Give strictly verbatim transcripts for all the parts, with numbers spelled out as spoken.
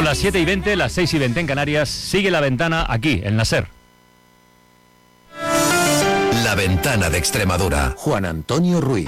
Son las siete y veinte, las seis y veinte en Canarias. Sigue La Ventana aquí, en la SER. La Ventana de Extremadura. Juan Antonio Ruiz.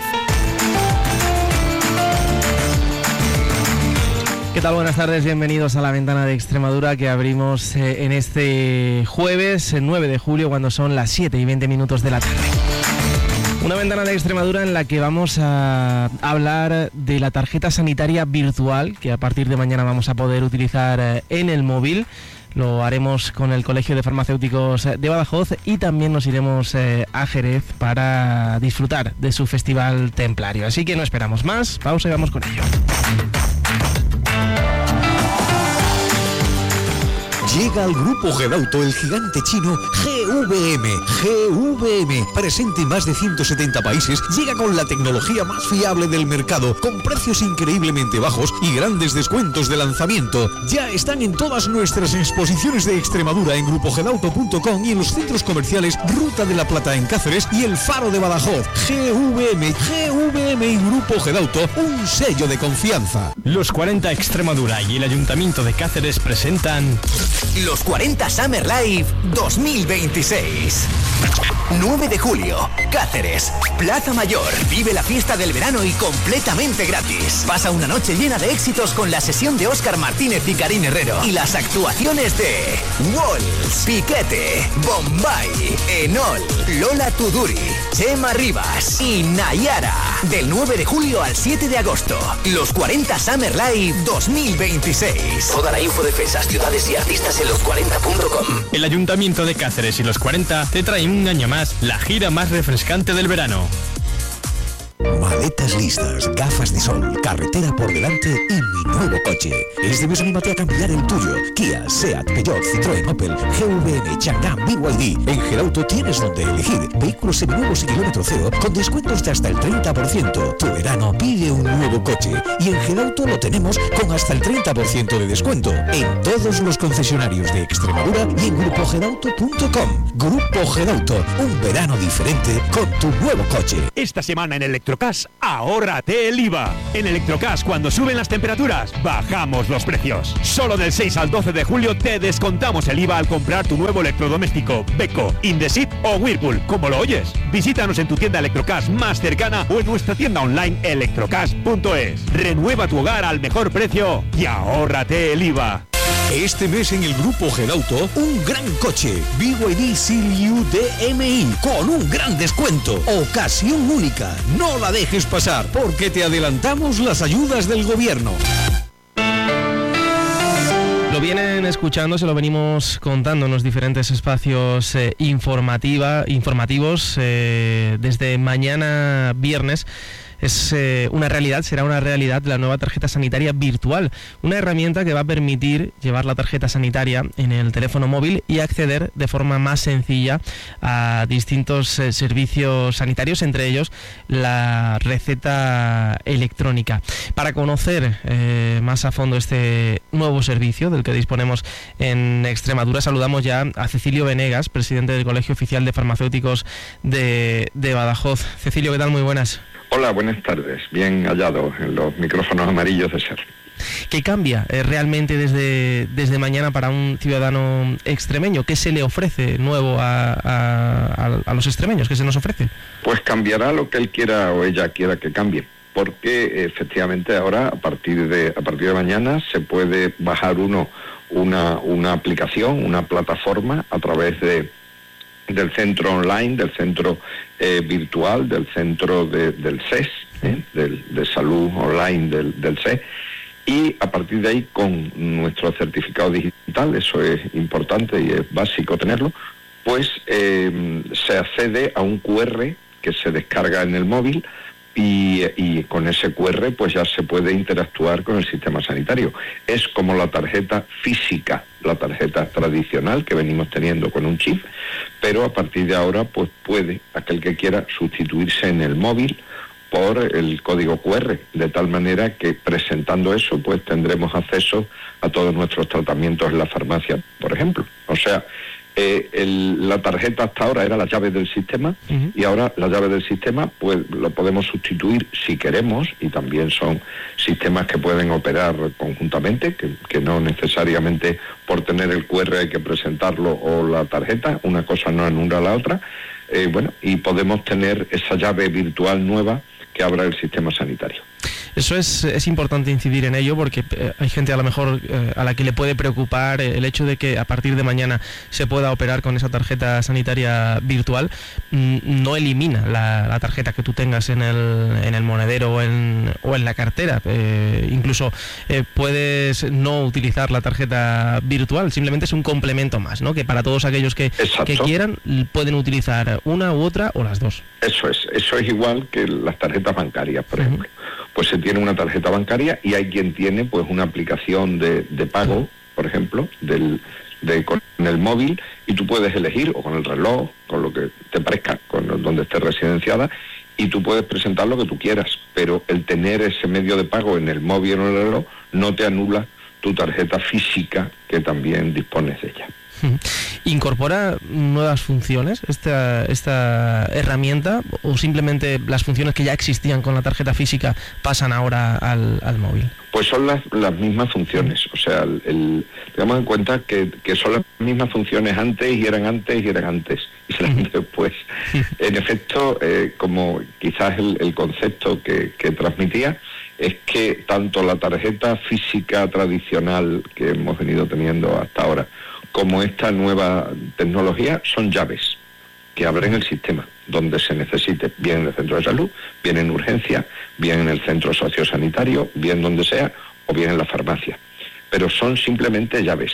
¿Qué tal? Buenas tardes, bienvenidos a La Ventana de Extremadura que abrimos eh, en este jueves, el nueve de julio, cuando son las siete y veinte minutos de la tarde. Una ventana de Extremadura en la que vamos a hablar de la tarjeta sanitaria virtual que a partir de mañana vamos a poder utilizar en el móvil. Lo haremos con el Colegio de Farmacéuticos de Badajoz y también nos iremos eh, a Jerez para disfrutar de su festival templario. Así que no esperamos más, pausa y vamos con ello. Llega al Grupo Gedauto el gigante chino G V M. G V M, presente en más de ciento setenta países, llega con la tecnología más fiable del mercado, con precios increíblemente bajos y grandes descuentos de lanzamiento. Ya están en todas nuestras exposiciones de Extremadura en grupo gedauto punto com y en los centros comerciales Ruta de la Plata en Cáceres y El Faro de Badajoz. G V M, G V M y Grupo Gedauto, un sello de confianza. Los cuarenta Extremadura y el Ayuntamiento de Cáceres presentan Los cuarenta Summer Live dos mil veintiséis. nueve de julio, Cáceres, Plaza Mayor. Vive la fiesta del verano y completamente gratis. Pasa una noche llena de éxitos con la sesión de Óscar Martínez y Karin Herrero y las actuaciones de Walls, Piquete, Bombay, Enol, Lola Tuduri, Chema Rivas y Nayara. Del nueve de julio al siete de agosto. Los cuarenta Summer Live dos mil veintiséis. Toda la info de fechas, ciudades y artistas en los cuarenta punto com. El Ayuntamiento de Cáceres y los cuarenta te traen un año más la gira más refrescante del verano. Maletas listas, gafas de sol, carretera por delante y mi nuevo coche. Este mes anímate a cambiar el tuyo. Kia, Seat, Peugeot, Citroën, Opel, G V M, Chang'an, B Y D. En Gedauto tienes donde elegir. Vehículos seminuevos y kilómetro cero con descuentos de hasta el treinta por ciento. Tu verano pide un nuevo coche. Y en Gedauto lo tenemos con hasta el treinta por ciento de descuento. En todos los concesionarios de Extremadura y en grupo gedauto punto com. Grupo Gedauto, un verano diferente con tu nuevo coche. Esta semana en Electrocas, ahórrate el I V A. En Electrocas, cuando suben las temperaturas, bajamos los precios. Solo del seis al doce de julio te descontamos el I V A al comprar tu nuevo electrodoméstico, Beko, Indesit o Whirlpool, como lo oyes. Visítanos en tu tienda Electrocas más cercana o en nuestra tienda online electrocas punto es. Renueva tu hogar al mejor precio y ahórrate el I V A. Este mes en el Grupo Gedauto, un gran coche, B Y D Silvio D M I, con un gran descuento. Ocasión única, no la dejes pasar, porque te adelantamos las ayudas del gobierno. Lo vienen escuchando, se lo venimos contando en los diferentes espacios eh, informativa, informativos eh, desde mañana viernes. Es eh, una realidad, será una realidad la nueva tarjeta sanitaria virtual, una herramienta que va a permitir llevar la tarjeta sanitaria en el teléfono móvil y acceder de forma más sencilla a distintos eh, servicios sanitarios, entre ellos la receta electrónica. Para conocer eh, más a fondo este nuevo servicio del que disponemos en Extremadura, saludamos ya a Cecilio Venegas, presidente del Colegio Oficial de Farmacéuticos de, de Badajoz. Cecilio, ¿qué tal? Muy buenas. Hola, buenas tardes. Bien hallado en los micrófonos amarillos de SER. ¿Qué cambia eh, realmente desde, desde mañana para un ciudadano extremeño? ¿Qué se le ofrece nuevo a, a, a los extremeños? ¿Qué se nos ofrece? Pues cambiará lo que él quiera o ella quiera que cambie, porque efectivamente ahora a partir de a partir de mañana se puede bajar uno una, una aplicación, una plataforma a través de del centro online, del centro eh, virtual, del centro de, del C E S, ¿eh? del, de salud online del, del C E S, y a partir de ahí con nuestro certificado digital, eso es importante y es básico tenerlo, pues eh, se accede a un Q R que se descarga en el móvil y, y con ese Q R pues ya se puede interactuar con el sistema sanitario. Es como la tarjeta física, la tarjeta tradicional que venimos teniendo con un chip, pero a partir de ahora pues puede aquel que quiera sustituirse en el móvil por el código Q R, de tal manera que presentando eso pues tendremos acceso a todos nuestros tratamientos en la farmacia, por ejemplo. O sea, Eh, el, la tarjeta hasta ahora era la llave del sistema, uh-huh. y ahora la llave del sistema pues lo podemos sustituir si queremos, y también son sistemas que pueden operar conjuntamente, que, que no necesariamente por tener el cu erre hay que presentarlo o la tarjeta, una cosa no anula la otra, eh, bueno, y podemos tener esa llave virtual nueva que abra el sistema sanitario. Eso es, es importante incidir en ello, porque eh, hay gente a lo mejor eh, a la que le puede preocupar el hecho de que a partir de mañana se pueda operar con esa tarjeta sanitaria virtual. Mm, no elimina la, la tarjeta que tú tengas en el, en el monedero o en, o en la cartera. Eh, incluso eh, puedes no utilizar la tarjeta virtual, simplemente es un complemento más, ¿no? Que para todos aquellos que, que quieran pueden utilizar una u otra o las dos. Eso es, eso es igual que las tarjetas bancarias, por uh-huh. ejemplo. Pues se tiene una tarjeta bancaria y hay quien tiene pues una aplicación de, de pago, por ejemplo, del, de, con el móvil, y tú puedes elegir, o con el reloj, con lo que te parezca, con donde estés residenciada, y tú puedes presentar lo que tú quieras, pero el tener ese medio de pago en el móvil o en el reloj no te anula tu tarjeta física, que también dispones de ella. ¿Incorpora nuevas funciones esta, esta herramienta, o simplemente las funciones que ya existían con la tarjeta física pasan ahora al, al móvil? Pues son las, las mismas funciones, o sea, el, el, tengamos en cuenta que, que son las mismas funciones antes y eran antes y eran antes y eran después. En efecto, eh, como quizás el, el concepto que, que transmitía es que tanto la tarjeta física tradicional que hemos venido teniendo hasta ahora como esta nueva tecnología son llaves que abren el sistema donde se necesite, bien en el centro de salud, bien en urgencia, bien en el centro sociosanitario, bien donde sea, o bien en la farmacia. Pero son simplemente llaves.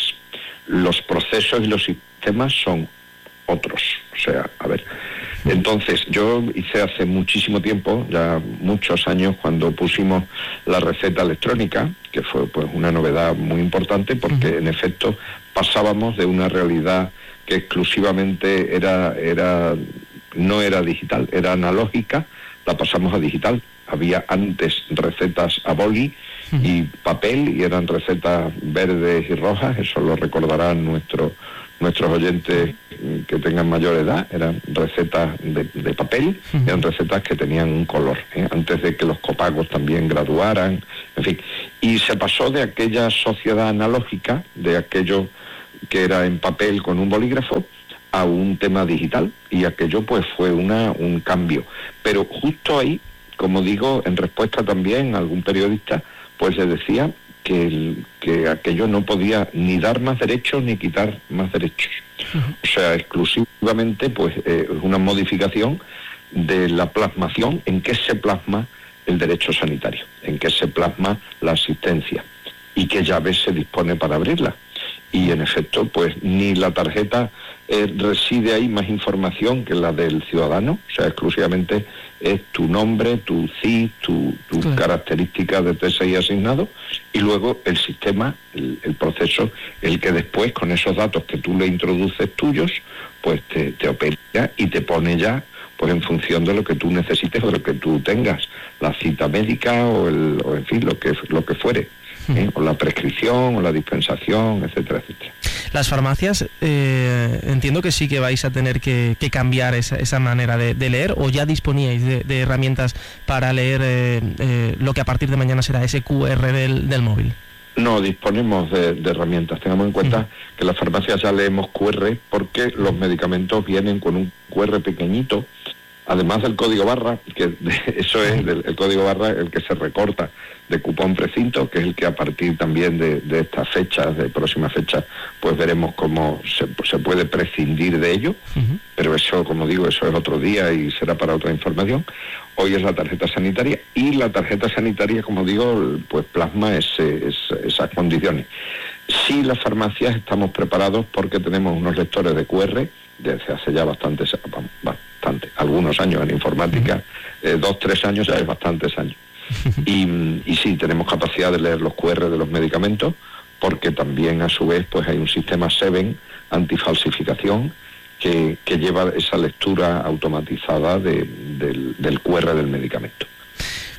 Los procesos y los sistemas son otros. O sea, a ver, entonces yo hice hace muchísimo tiempo, ya muchos años, cuando pusimos la receta electrónica, que fue pues una novedad muy importante, porque en efecto pasábamos de una realidad que exclusivamente era, era, no era digital, era analógica, la pasamos a digital. Había antes recetas a boli y papel, y eran recetas verdes y rojas, eso lo recordarán nuestro, nuestros oyentes que tengan mayor edad, eran recetas de, de papel, uh-huh. eran recetas que tenían un color, ¿eh? antes de que los copagos también graduaran, en fin. Y se pasó de aquella sociedad analógica, de aquello que era en papel con un bolígrafo, a un tema digital, y aquello pues fue una un cambio. Pero justo ahí, como digo, en respuesta también a algún periodista, pues le decía que, el, que aquello no podía ni dar más derechos ni quitar más derechos. Uh-huh. O sea, exclusivamente pues eh, una modificación de la plasmación, en qué se plasma el derecho sanitario, en qué se plasma la asistencia y qué llave se dispone para abrirla. Y en efecto, pues ni la tarjeta eh, reside ahí más información que la del ciudadano, o sea, exclusivamente es tu nombre, tu C I F, tu, tu claro. característica de T S I asignado, y luego el sistema, el, el proceso, el que después con esos datos que tú le introduces tuyos, pues te, te opera y te pone ya, pues en función de lo que tú necesites o de lo que tú tengas, la cita médica o, el, o en fin, lo que, lo que fuere. ¿Eh? O la prescripción, o la dispensación, etcétera, etcétera. Las farmacias, eh, entiendo que sí que vais a tener que, que cambiar esa, esa manera de, de leer, o ya disponíais de, de herramientas para leer eh, eh, lo que a partir de mañana será ese cu erre del, del móvil. No, disponemos de, de herramientas. Tengamos en cuenta uh-huh. que las farmacias ya leemos cu erre porque los medicamentos vienen con un cu erre pequeñito, además del código barra, que eso es el, el código barra el que se recorta de cupón precinto, que es el que a partir también de, de estas fechas, de próximas fechas, pues veremos cómo se, se puede prescindir de ello, uh-huh. pero eso, como digo, eso es otro día y será para otra información. Hoy es la tarjeta sanitaria, y la tarjeta sanitaria, como digo, pues plasma ese, ese, esas condiciones. Sí, las farmacias estamos preparados porque tenemos unos lectores de cu erre desde hace ya bastantes, bastante, algunos años en informática, eh, dos, tres años, ya es bastantes años. Y, y sí, tenemos capacidad de leer los cu erre de los medicamentos, porque también a su vez pues hay un sistema SEVEN antifalsificación que, que lleva esa lectura automatizada de, del, del cu erre del medicamento.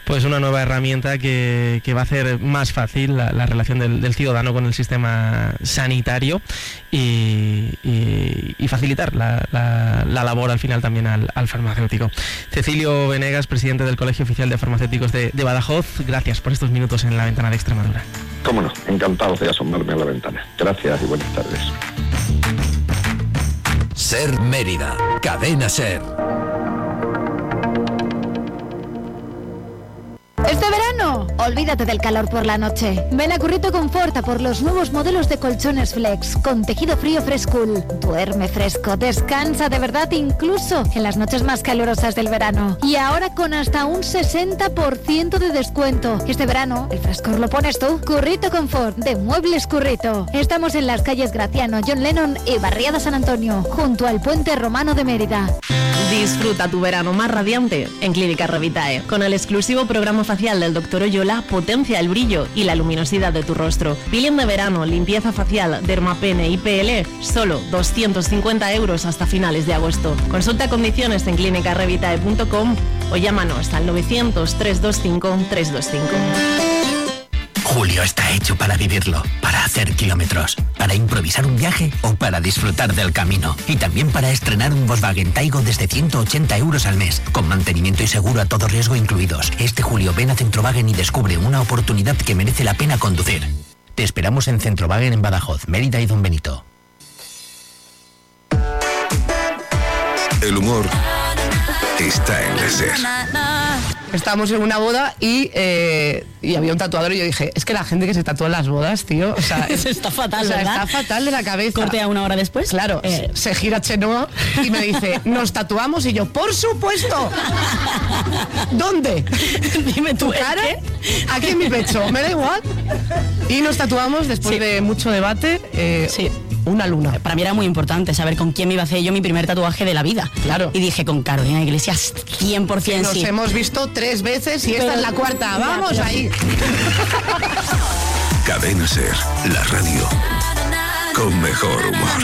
Pues una nueva herramienta que, que va a hacer más fácil la, la relación del, del ciudadano con el sistema sanitario y, y, y facilitar la, la, la labor al final también al, al farmacéutico. Cecilio Venegas, presidente del Colegio Oficial de Farmacéuticos de, de Badajoz, gracias por estos minutos en la ventana de Extremadura. Cómo no, encantado de asomarme a la ventana. Gracias y buenas tardes. Ser Mérida, Cadena Ser. Este verano, olvídate del calor por la noche. Ven a Currito Confort a por los nuevos modelos de colchones Flex con tejido frío Frescool. Duerme fresco, descansa de verdad incluso en las noches más calurosas del verano. Y ahora con hasta un sesenta por ciento de descuento. Este verano, el frescor lo pones tú. Currito Confort, de Muebles Currito. Estamos en las calles Graciano, John Lennon y Barriada San Antonio, junto al Puente Romano de Mérida. Disfruta tu verano más radiante en Clínica Revitae. Con el exclusivo programa facial del doctor Oyola, potencia el brillo y la luminosidad de tu rostro. Peeling de verano, limpieza facial, dermapene y P L E, solo doscientos cincuenta euros hasta finales de agosto. Consulta condiciones en clínica revitae punto com o llámanos al novecientos, trescientos veinticinco, trescientos veinticinco. Julio está hecho para vivirlo, para hacer kilómetros, para improvisar un viaje o para disfrutar del camino. Y también para estrenar un Volkswagen Taigo desde ciento ochenta euros al mes, con mantenimiento y seguro a todo riesgo incluidos. Este julio ven a Centrowagen y descubre una oportunidad que merece la pena conducir. Te esperamos en Centrowagen en Badajoz, Mérida y Don Benito. El humor está en la Ser. Estábamos en una boda y, eh, y había un tatuador y yo dije, es que la gente que se tatúa en las bodas, tío, o sea, Eso está fatal, o sea, ¿verdad? está fatal de la cabeza. Corte a una hora después. Claro, Eh. se gira Chenoa y me dice, ¿nos tatuamos? Y yo, ¡por supuesto! ¿Dónde? Dime tú, ¿Tu cara? Aquí en mi pecho, me da igual. Y nos tatuamos después Sí. de mucho debate. Eh, Sí. Una luna. Para mí era muy importante saber con quién me iba a hacer yo mi primer tatuaje de la vida. Claro. Y dije, con Carolina Iglesias, cien por ciento Nos sí. hemos visto tres veces y esta Pero- es la cuarta. Ya, ¡Vamos pero- ahí! Cadena Ser, la radio con mejor humor.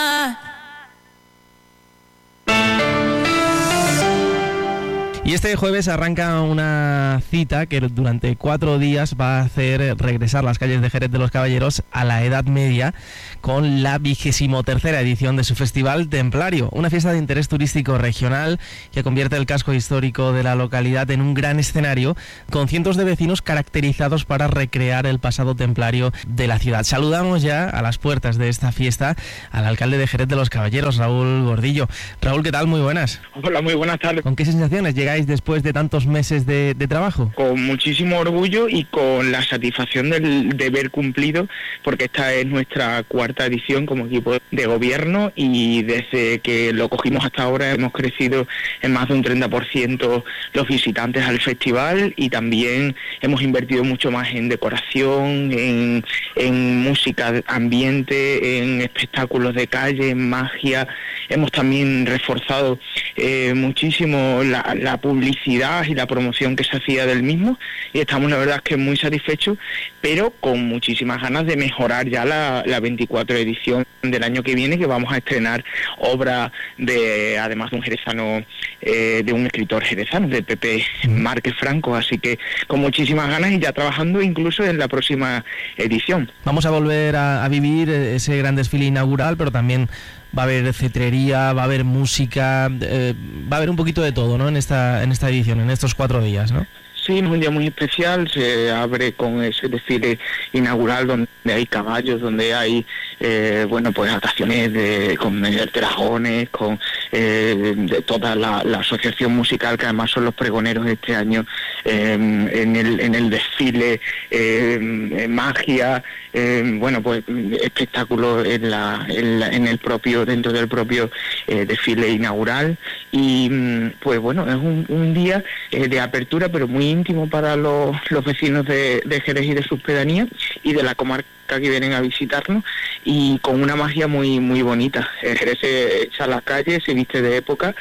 Y este jueves arranca una cita que durante cuatro días va a hacer regresar las calles de Jerez de los Caballeros a la Edad Media con la vigésimo tercera edición de su Festival Templario, una fiesta de interés turístico regional que convierte el casco histórico de la localidad en un gran escenario con cientos de vecinos caracterizados para recrear el pasado templario de la ciudad. Saludamos ya a las puertas de esta fiesta al alcalde de Jerez de los Caballeros, Raúl Gordillo. Raúl, ¿qué tal? Muy buenas. Hola, muy buenas tardes. ¿Con qué sensaciones llegáis después de tantos meses de, de trabajo? Con muchísimo orgullo y con la satisfacción del deber cumplido, porque esta es nuestra cuarta edición como equipo de gobierno y desde que lo cogimos hasta ahora hemos crecido en más de un treinta por ciento los visitantes al festival y también hemos invertido mucho más en decoración, en, en música, ambiente, en espectáculos de calle, en magia. Hemos también reforzado eh, muchísimo la, la publicidad y la promoción que se hacía del mismo y estamos la verdad es que muy satisfechos, pero con muchísimas ganas de mejorar ya la, la veinticuatro edición del año que viene, que vamos a estrenar obra de, además de un jerezano, eh, de un escritor jerezano, de Pepe Márquez Franco, así que con muchísimas ganas y ya trabajando incluso en la próxima edición. Vamos a volver a, a vivir ese gran desfile inaugural, pero también va a haber cetrería, va a haber música, eh, va a haber un poquito de todo, ¿no? En esta, en esta edición, en estos cuatro días, ¿no? Sí, es un día muy especial, se abre con ese desfile inaugural donde hay caballos, donde hay, eh, bueno, pues actuaciones de, con eh, dragones, con eh, de toda la, la asociación musical, que además son los pregoneros este año, eh, en, el, en el desfile, eh, magia, eh, bueno, pues espectáculos en, la, en, la, en el propio, dentro del propio eh, desfile inaugural y, pues bueno, es un, un día eh, de apertura, pero muy íntimo para los, los vecinos de, de Jerez y de sus pedanías y de la comarca que vienen a visitarnos y con una magia muy muy bonita. Jerez se echa a las calles, se viste de época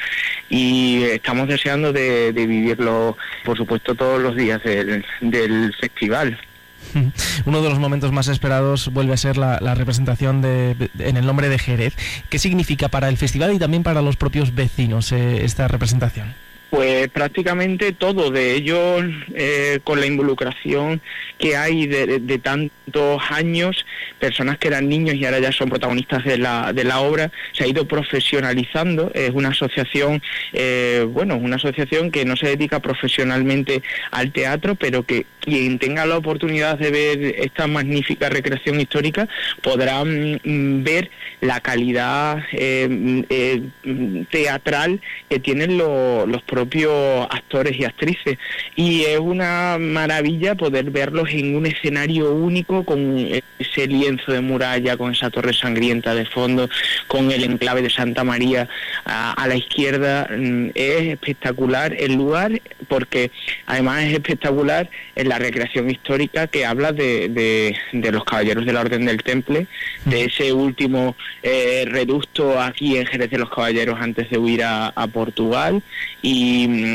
y estamos deseando de, de vivirlo, por supuesto, todos los días del, del festival. Uno de los momentos más esperados vuelve a ser la, la representación de, de, en el nombre de Jerez. ¿Qué significa para el festival y también para los propios vecinos eh, esta representación? Pues prácticamente todo de ellos, eh, con la involucración que hay de, de, de tantos años, personas que eran niños y ahora ya son protagonistas de la, de la obra, se ha ido profesionalizando. Es una asociación, eh, bueno, una asociación que no se dedica profesionalmente al teatro, pero que quien tenga la oportunidad de ver esta magnífica recreación histórica podrá mm, ver la calidad eh, eh, teatral que tienen lo, los propios actores y actrices, y es una maravilla poder verlos en un escenario único, con ese lienzo de muralla, con esa torre sangrienta de fondo, con el enclave de Santa María a, a la izquierda. Es espectacular el lugar, porque además es espectacular en la recreación histórica que habla de, de, de los caballeros de la Orden del Temple, de ese último eh, reducto aquí en Jerez de los Caballeros antes de huir a, a Portugal, y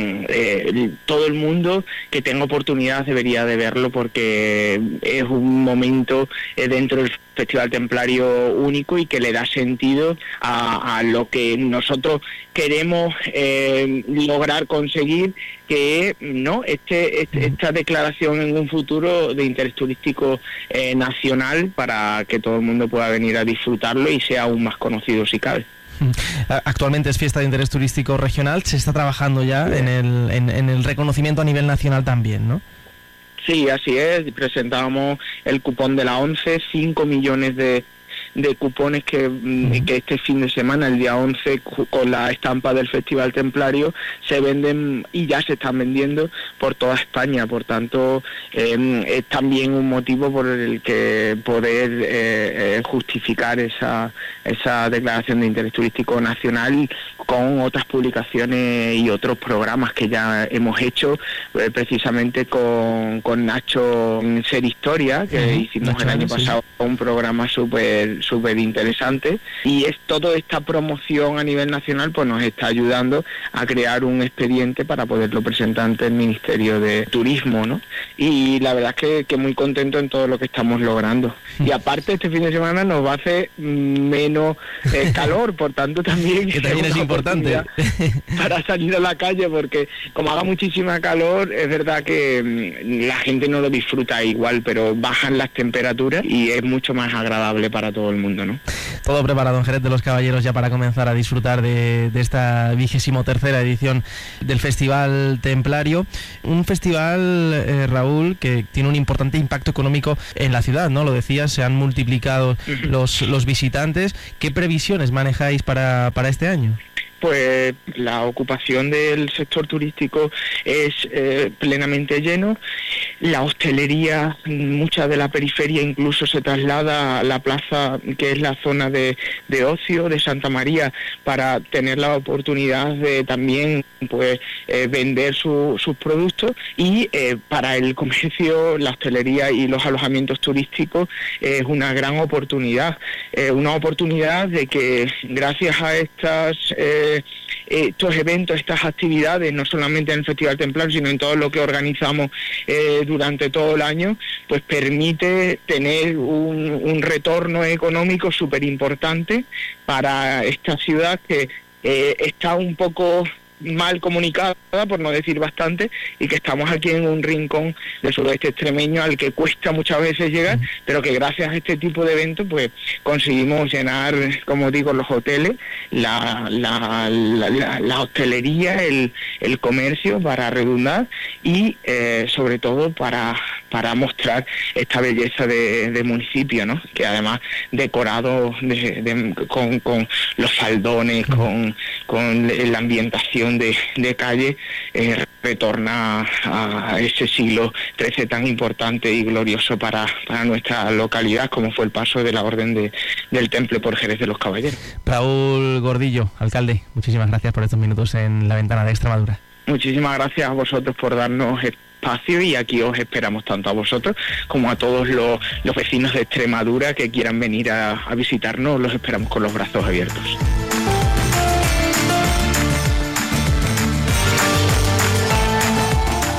eh, todo el mundo que tenga oportunidad debería de verlo, porque es un momento eh, dentro del Festival Templario único y que le da sentido a, a lo que nosotros queremos eh, lograr conseguir, que es, ¿no?, este, este esta declaración en un futuro de interés turístico eh, nacional, para que todo el mundo pueda venir a disfrutarlo y sea aún más conocido si cabe. Actualmente es fiesta de interés turístico regional, se está trabajando ya en el, en, en el reconocimiento a nivel nacional también, ¿no? Sí, así es. Presentábamos el cupón de la ONCE, cinco millones de, de cupones que, uh-huh. que este fin de semana, el día once, con la estampa del Festival Templario, se venden y ya se están vendiendo por toda España. Por tanto, eh, es también un motivo por el que poder eh, eh, justificar esa, esa declaración de interés turístico nacional con otras publicaciones y otros programas que ya hemos hecho, eh, precisamente con, con Nacho en Ser Historia, que uh-huh. hicimos Nacho, el año sí. pasado un programa súper súper interesante, y es toda esta promoción a nivel nacional, pues nos está ayudando a crear un expediente para poderlo presentar ante el Ministerio de Turismo, ¿no? Y la verdad es que, que muy contento en todo lo que estamos logrando. Y aparte, este fin de semana nos va a hacer menos eh, calor, por tanto también, que también es importante para salir a la calle, porque como haga muchísima calor, es verdad que mmm, la gente no lo disfruta igual, pero bajan las temperaturas y es mucho más agradable para todo el mundo, ¿no? Todo preparado en Jerez de los Caballeros ya para comenzar a disfrutar de, de esta vigésimo tercera edición del Festival Templario. Un festival, eh, Raúl, que tiene un importante impacto económico en la ciudad, ¿no? Lo decías, se han multiplicado uh-huh. los, los visitantes. ¿Qué previsiones manejáis para, para este año? Pues la ocupación del sector turístico es eh, plenamente lleno. La hostelería, mucha de la periferia incluso se traslada a la plaza, que es la zona de, de ocio de Santa María, para tener la oportunidad de también pues eh, vender su, sus productos. Y eh, para el comercio, la hostelería y los alojamientos turísticos es una gran oportunidad, eh, una oportunidad de que gracias a estas eh, estos eventos, estas actividades, no solamente en el Festival Templario, sino en todo lo que organizamos eh, durante todo el año, pues permite tener un, un retorno económico súper importante para esta ciudad que eh, está un poco mal comunicada, por no decir bastante, y que estamos aquí en un rincón del suroeste extremeño al que cuesta muchas veces llegar, pero que gracias a este tipo de eventos pues conseguimos llenar, como digo, los hoteles, la, la, la, la, la hostelería, el, el comercio, para redundar, y eh, sobre todo para, para mostrar esta belleza de, de municipio, ¿no? Que además decorado de, de, con, con los faldones, con, con la ambientación De, de calle, eh, retorna a ese siglo trece tan importante y glorioso para, para nuestra localidad, como fue el paso de la Orden de, del Temple por Jerez de los Caballeros. Raúl Gordillo, alcalde, muchísimas gracias por estos minutos en La Ventana de Extremadura. Muchísimas gracias a vosotros por darnos espacio, y aquí os esperamos tanto a vosotros como a todos los, los vecinos de Extremadura que quieran venir a, a visitarnos. Los esperamos con los brazos abiertos.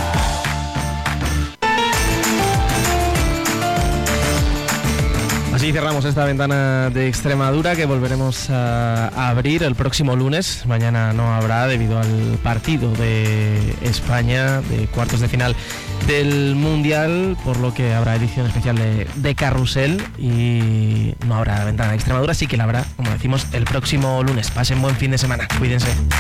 Así cerramos esta ventana de Extremadura, que volveremos a, a abrir el próximo lunes. Mañana no habrá debido al partido de España de cuartos de final del Mundial, por lo que habrá edición especial de, de Carrusel y no habrá ventana de Extremadura, sí que la habrá, como decimos, el próximo lunes. Pasen buen fin de semana, cuídense.